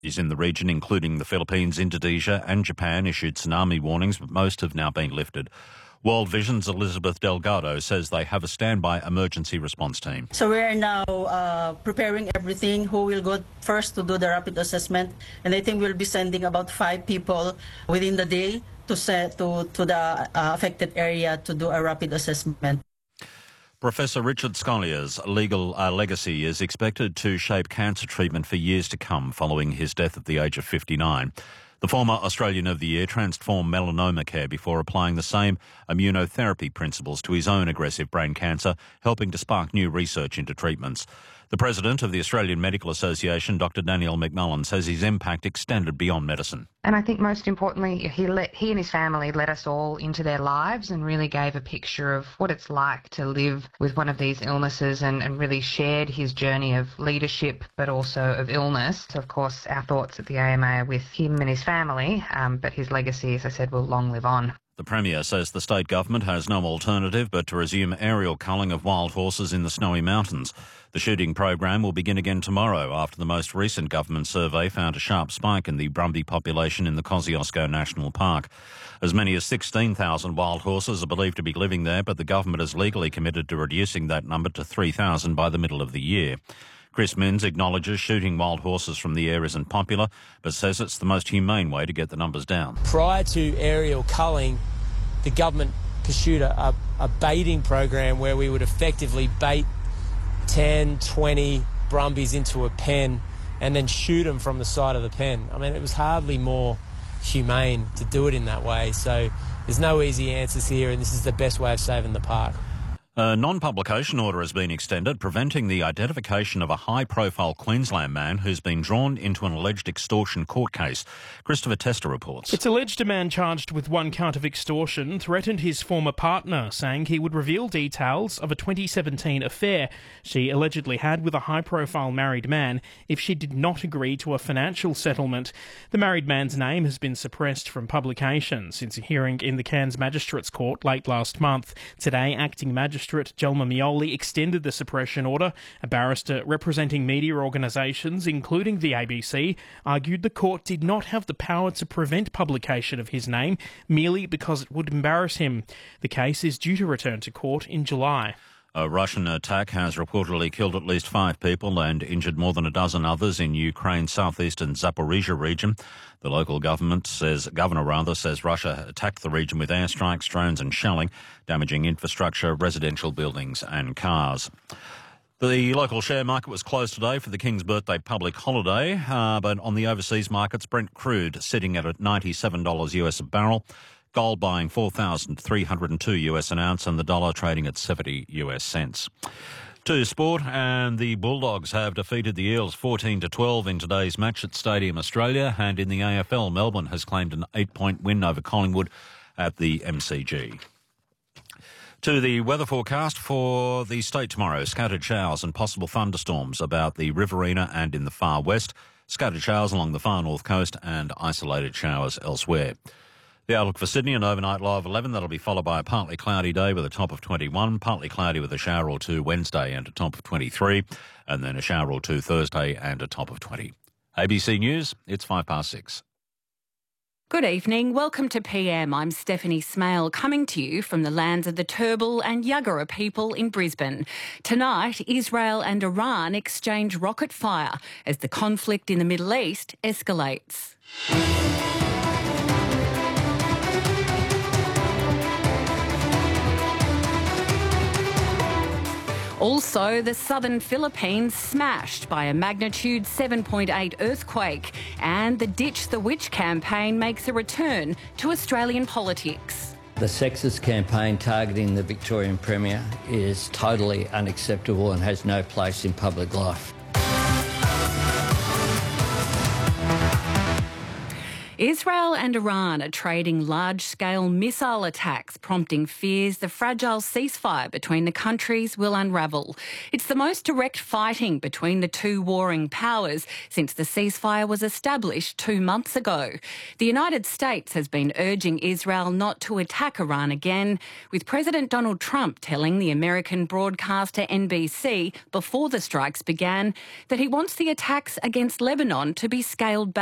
In the region, including the Philippines, Indonesia and Japan, issued tsunami warnings, but most have now been lifted. World Vision's Elizabeth Delgado says they have a standby emergency response team. So we are now preparing everything. Who will go first to do the rapid assessment? And I think we'll be sending about 5 people within the day to the affected area to do a rapid assessment. Professor Richard Schollier's legal legacy is expected to shape cancer treatment for years to come following his death at the age of 59. The former Australian of the Year transformed melanoma care before applying the same immunotherapy principles to his own aggressive brain cancer, helping to spark new research into treatments. The president of the Australian Medical Association, Dr. Danielle McMullen, says his impact extended beyond medicine. And I think most importantly, he and his family let us all into their lives and really gave a picture of what it's like to live with one of these illnesses and really shared his journey of leadership but also of illness. So, of course, our thoughts at the AMA are with him and his family, but his legacy, as I said, will long live on. The Premier says the state government has no alternative but to resume aerial culling of wild horses in the Snowy Mountains. The shooting program will begin again tomorrow after the most recent government survey found a sharp spike in the Brumby population in the Kosciuszko National Park. As many as 16,000 wild horses are believed to be living there, but the government is legally committed to reducing that number to 3,000 by the middle of the year. Chris Minns acknowledges shooting wild horses from the air isn't popular, but says it's the most humane way to get the numbers down. Prior to aerial culling, the government pursued a baiting program where we would effectively bait 10, 20 brumbies into a pen and then shoot them from the side of the pen. I mean, it was hardly more humane to do it in that way. So there's no easy answers here, and this is the best way of saving the park. A non-publication order has been extended, preventing the identification of a high-profile Queensland man who's been drawn into an alleged extortion court case. Christopher Tester reports. It's alleged a man charged with 1 count of extortion threatened his former partner, saying he would reveal details of a 2017 affair she allegedly had with a high-profile married man if she did not agree to a financial settlement. The married man's name has been suppressed from publication since a hearing in the Cairns Magistrates Court late last month. Today, acting magistrate Jelma Mioli extended the suppression order. A barrister representing media organisations, including the ABC, argued the court did not have the power to prevent publication of his name merely because it would embarrass him. The case is due to return to court in July. A Russian attack has reportedly killed at least 5 people and injured more than a dozen others in Ukraine's southeastern Zaporizhia region. The local governor says Russia attacked the region with airstrikes, drones and shelling, damaging infrastructure, residential buildings and cars. The local share market was closed today for the King's birthday public holiday, but on the overseas markets, Brent crude sitting at $97 US a barrel. Gold buying $4,302 US an ounce and the dollar trading at 70 US cents. To sport, and the Bulldogs have defeated the Eels 14-12 in today's match at Stadium Australia, and in the AFL, Melbourne has claimed an 8-point win over Collingwood at the MCG. To the weather forecast for the state tomorrow, scattered showers and possible thunderstorms about the Riverina and in the far west, scattered showers along the far north coast and isolated showers elsewhere. The outlook for Sydney, an overnight low of 11. That'll be followed by a partly cloudy day with a top of 21, partly cloudy with a shower or two Wednesday and a top of 23, and then a shower or two Thursday and a top of 20. ABC News, it's 6:05. Good evening. Welcome to PM. I'm Stephanie Smale, coming to you from the lands of the Turrbal and Yuggera people in Brisbane. Tonight, Israel and Iran exchange rocket fire as the conflict in the Middle East escalates. Also, the southern Philippines smashed by a magnitude 7.8 earthquake, and the Ditch the Witch campaign makes a return to Australian politics. The sexist campaign targeting the Victorian Premier is totally unacceptable and has no place in public life. Israel and Iran are trading large-scale missile attacks, prompting fears the fragile ceasefire between the countries will unravel. It's the most direct fighting between the two warring powers since the ceasefire was established 2 months ago. The United States has been urging Israel not to attack Iran again, with President Donald Trump telling the American broadcaster NBC before the strikes began that he wants the attacks against Lebanon to be scaled back.